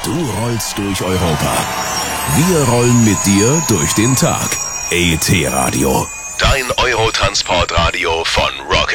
Du rollst durch Europa. Wir rollen mit dir durch den Tag. ET Radio. Dein Eurotransportradio von Rock